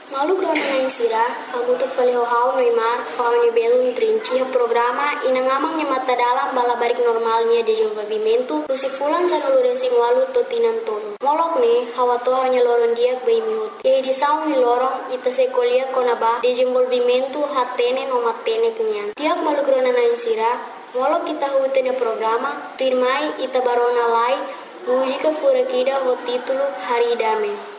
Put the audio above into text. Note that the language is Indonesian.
Malu krona na insira, agutuk falihau noimar, paunya belum trinci programa inangamang mata dalam balabarik normalnya de desenvolvimento, usifulan sanulure singwalu totinan tolo. Molok ne, hawa toha nya loron diak bai mihut. Ye di saung lorong ita sekolia konaba desenvolvimento hatene no matene kenyan. Tiak malu krona na insira, molok kita hutene programa, tuirmai ita barona lai, mujika furakida ho titulo Haridame.